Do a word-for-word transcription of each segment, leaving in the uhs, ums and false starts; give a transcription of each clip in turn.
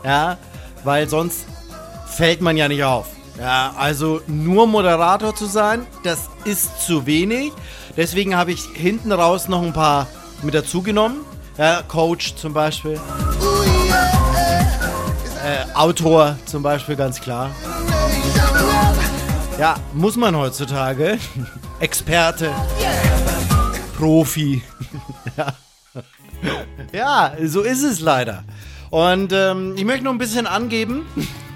Ja, weil sonst fällt man ja nicht auf. Ja, also nur Moderator zu sein, das ist zu wenig. Deswegen habe ich hinten raus noch ein paar mit dazu genommen. Ja, Coach zum Beispiel. Äh, Autor zum Beispiel, ganz klar. Ja, muss man heutzutage. Experte. Profi. Ja. Ja, so ist es leider. Und ähm, ich möchte noch ein bisschen angeben.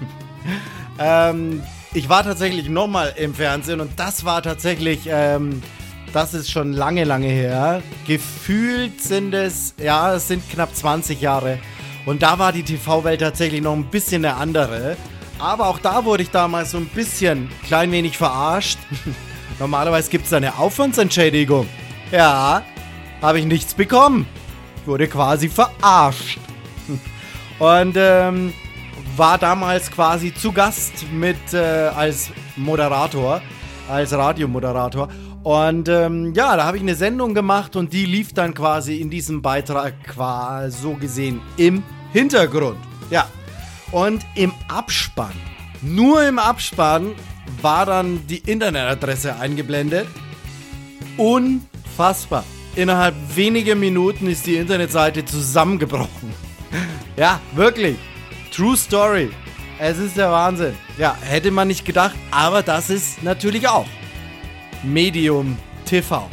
ähm, ich war tatsächlich nochmal im Fernsehen und das war tatsächlich, ähm, das ist schon lange, lange her. Gefühlt sind es, ja, es sind knapp zwanzig Jahre. Und da war die T V-Welt tatsächlich noch ein bisschen eine andere. Aber auch da wurde ich damals so ein bisschen, klein wenig verarscht. Normalerweise gibt es eine Aufwandsentschädigung. Ja, habe ich nichts bekommen. Ich wurde quasi verarscht. Und ähm, war damals quasi zu Gast mit äh, als Moderator, als Radiomoderator. Und ähm, ja, da habe ich eine Sendung gemacht und die lief dann quasi in diesem Beitrag quasi so gesehen im Hintergrund. Ja, und im Abspann, nur im Abspann, war dann die Internetadresse eingeblendet. Unfassbar. Innerhalb weniger Minuten ist die Internetseite zusammengebrochen. Ja, wirklich. True Story. Es ist der Wahnsinn. Ja, hätte man nicht gedacht, aber das ist natürlich auch Medium T V.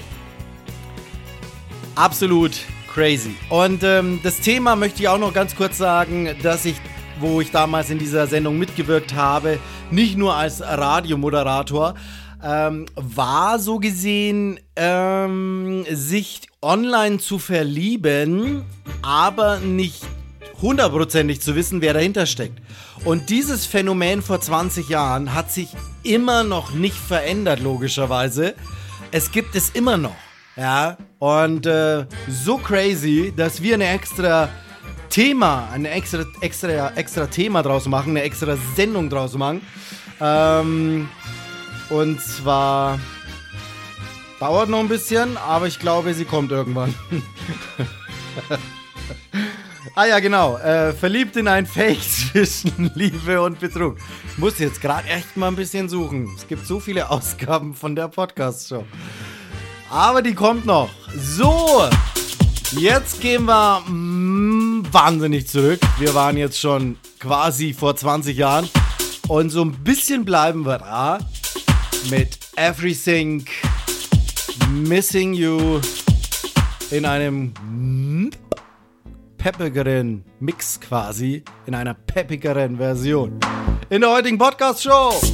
Absolut crazy. Und ähm, das Thema möchte ich auch noch ganz kurz sagen, dass ich, wo ich damals in dieser Sendung mitgewirkt habe, nicht nur als Radiomoderator, ähm, war so gesehen, ähm, sich online zu verlieben, aber nicht hundertprozentig zu wissen, wer dahinter steckt. Und dieses Phänomen vor zwanzig Jahren hat sich immer noch nicht verändert, logischerweise. Es gibt es immer noch, ja. Und äh, so crazy, dass wir eine extra Thema, ein extra, extra, extra Thema draus machen, eine extra Sendung draus machen. Ähm, und zwar dauert noch ein bisschen, aber ich glaube, sie kommt irgendwann. Ah ja, genau. Äh, verliebt in ein Fake zwischen Liebe und Betrug. Ich muss jetzt gerade echt mal ein bisschen suchen. Es gibt so viele Ausgaben von der Podcast-Show. Aber die kommt noch. So, jetzt gehen wir mh, wahnsinnig zurück. Wir waren jetzt schon quasi vor zwanzig Jahren. Und so ein bisschen bleiben wir da mit Everything Missing You in einem peppigeren Mix quasi, in einer peppigeren Version. In der heutigen Podcast-Show.